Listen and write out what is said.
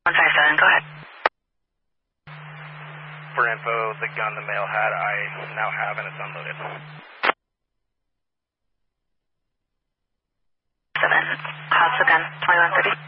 157, go ahead. For info, the gun the male had, I now have, and it's unloaded. 7, how's the gun? 2130.